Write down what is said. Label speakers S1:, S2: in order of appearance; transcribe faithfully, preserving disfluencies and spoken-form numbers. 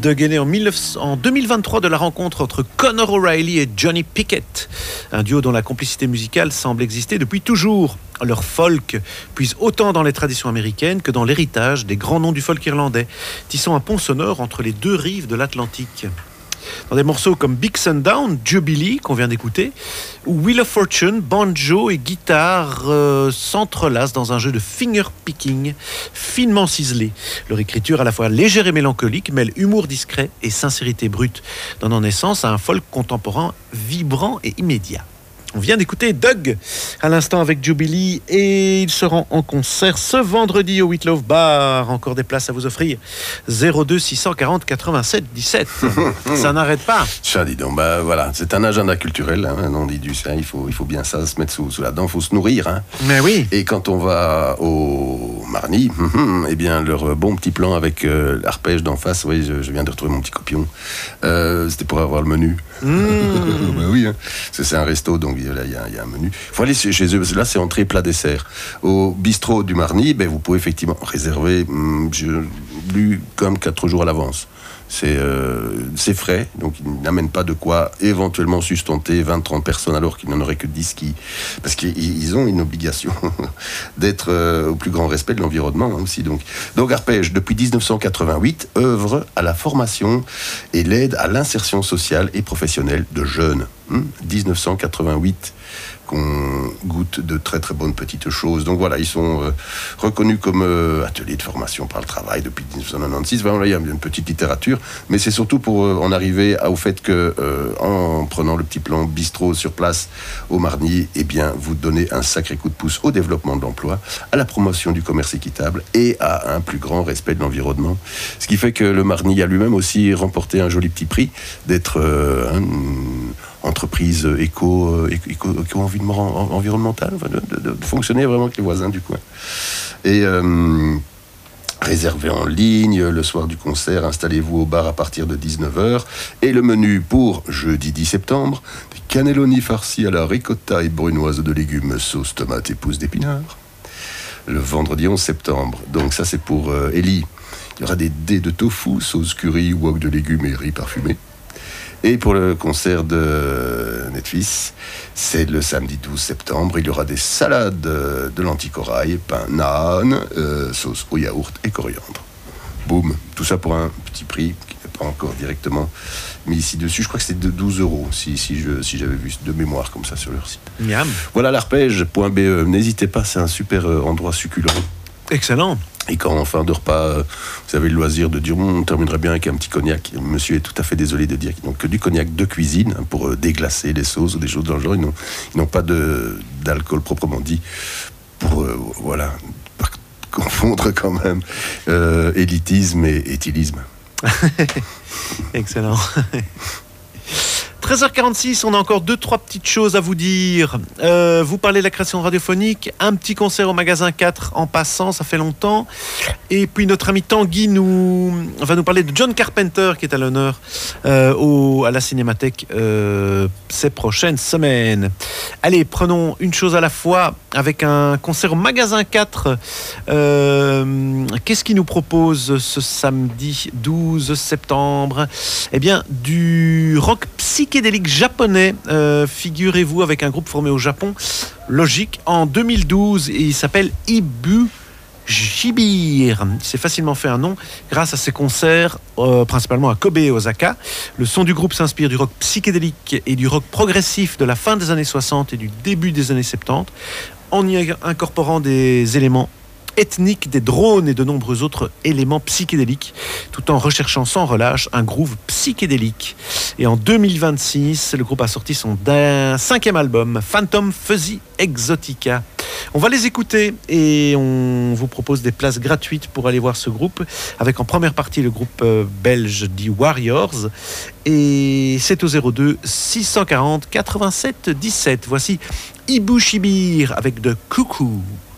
S1: Doug est né en, mille neuf cents en deux mille vingt-trois de la rencontre entre Conor O'Reilly et Johnny Pickett, un duo dont la complicité musicale semble exister depuis toujours. Leur folk puise autant dans les traditions américaines que dans l'héritage des grands noms du folk irlandais, tissant un pont sonore entre les deux rives de l'Atlantique. Dans des morceaux comme Big Sundown, Jubilee, qu'on vient d'écouter, ou Wheel of Fortune, banjo et guitare euh, s'entrelacent dans un jeu de finger-picking finement ciselé. Leur écriture, à la fois légère et mélancolique, mêle humour discret et sincérité brute, donnant naissance à un folk contemporain vibrant et immédiat. On vient d'écouter Doug à l'instant avec Jubilee et ils seront en concert ce vendredi au White Love Bar. Encore des places à vous offrir. zéro deux six cent quarante quatre-vingt-sept dix-sept. Ça n'arrête pas.
S2: Ça, dis donc, bah voilà, c'est un agenda culturel. Hein, on dit du ça, il faut, il faut bien ça se mettre sous, sous la dent, il faut se nourrir. Hein.
S1: Mais oui.
S2: Et quand on va au Marny, hum, eh bien leur bon petit plan avec euh, l'arpège d'en face. Oui, je, je viens de retrouver mon petit copion. Euh, c'était pour avoir le menu. Mmh. bah oui, hein. c'est, c'est un resto, donc il y, y a un menu. Il faut aller chez eux. Là, c'est entrée, plat, dessert. Au bistrot du Marny, ben, vous pouvez effectivement réserver. Hum, j'ai lu comme quatre jours à l'avance. C'est, euh, c'est frais, donc ils n'amènent pas de quoi éventuellement sustenter vingt à trente personnes alors qu'ils n'en auraient que dix qui... Parce qu'ils ont une obligation d'être euh, au plus grand respect de l'environnement hein, aussi. Donc, donc Arpège, depuis dix-neuf cent quatre-vingt-huit, œuvre à la formation et l'aide à l'insertion sociale et professionnelle de jeunes. Hum, dix-neuf cent quatre-vingt-huit, qu'on goûte de très très bonnes petites choses. Donc voilà, ils sont euh, reconnus comme euh, ateliers de formation par le travail depuis dix-neuf cent quatre-vingt-seize. Vraiment, là, il y a une petite littérature, mais c'est surtout pour euh, en arriver à, au fait que, euh, en prenant le petit plan bistrot sur place au Marny, eh bien, vous donnez un sacré coup de pouce au développement de l'emploi, à la promotion du commerce équitable et à un plus grand respect de l'environnement. Ce qui fait que le Marny a lui-même aussi remporté un joli petit prix d'être euh, un, entreprise éco, éco, éco environnementale, enfin de, de, de fonctionner vraiment avec les voisins du coin. Et euh, réservé en ligne, le soir du concert, installez-vous au bar à partir de dix-neuf heures. Et le menu pour jeudi dix septembre, des cannelloni farcis à la ricotta et brunoise de légumes, sauce tomate et pousses d'épinards. Le vendredi onze septembre, donc ça c'est pour euh, Ellie, il y aura des dés de tofu, sauce curry, wok de légumes et riz parfumé. Et pour le concert de Netflix, c'est le samedi douze septembre. Il y aura des salades de lentilles corail, pain naan, euh, sauce au yaourt et coriandre. Boum, tout ça pour un petit prix qui n'est pas encore directement mis ici dessus. Je crois que c'est de douze euros si, si, je, si j'avais vu de mémoire comme ça sur leur site.
S1: Miam. Voilà
S2: l'arpège point b e. N'hésitez pas, c'est un super endroit succulent.
S1: Excellent.
S2: Et quand en fin de repas, vous avez le loisir de dire on terminerait bien avec un petit cognac. Monsieur est tout à fait désolé de dire qu'ils n'ont que du cognac de cuisine hein, pour déglacer les sauces ou des choses dans le genre. Ils n'ont, ils n'ont pas de, d'alcool proprement dit pour euh, voilà pas confondre quand même euh, élitisme et éthylisme.
S1: Excellent. treize heures quarante-six, on a encore deux, trois petites choses à vous dire. Euh, vous parlez de la création radiophonique, un petit concert au magasin quatre en passant, ça fait longtemps. Et puis notre ami Tanguy nous, va nous parler de John Carpenter qui est à l'honneur euh, au, à la Cinémathèque euh, ces prochaines semaines. Allez, prenons une chose à la fois avec un concert au magasin quatre. Euh, qu'est-ce qu'il nous propose ce samedi douze septembre ? Eh bien, du rock psychédélique japonais, euh, figurez-vous, avec un groupe formé au Japon, logique, en deux mille douze, et il s'appelle Ibu Shibir. Il s'est facilement fait un nom grâce à ses concerts, euh, principalement à Kobe et Osaka. Le son du groupe s'inspire du rock psychédélique et du rock progressif de la fin des années soixante et du début des années soixante-dix, en y incorporant des éléments ethniques, des drones et de nombreux autres éléments psychédéliques, tout en recherchant sans relâche un groove psychédélique. Et en deux mille vingt-six, le groupe a sorti son cinquième album, Phantom Fuzzy Exotica. On va les écouter et on vous propose des places gratuites pour aller voir ce groupe, avec en première partie le groupe belge dit Warriors, et c'est au zéro deux six cent quarante quatre-vingt-sept dix-sept. Voici Ibu Shibir avec de Coucou.